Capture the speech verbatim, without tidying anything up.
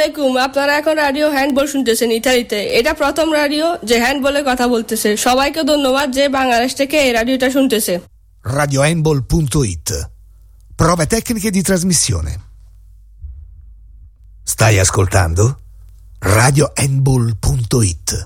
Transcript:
আলাইকুম, আপনারা এখন রাডিও হ্যান্ডবল শুনতেছেন ইতালিতে। এটা প্রথম রাডিও যে হ্যান্ডবলে কথা বলতেছে। সবাইকে ধন্যবাদ যে বাংলাদেশ থেকে এই রাডিওটা শুনতেছে। radio handball punto it. Prove tecniche di trasmissione. Stai ascoltando radio handball punto it.